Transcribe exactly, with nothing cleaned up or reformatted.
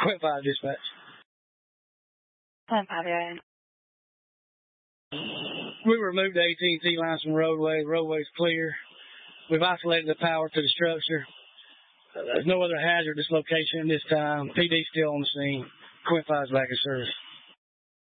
Quint five dispatch. Quint five, yeah. We removed the A T and T lines from the roadway. The roadway's clear. We've isolated the power to the structure. Uh, there's no other hazardous location at this time. P D's still on the scene. Quint five's back in service.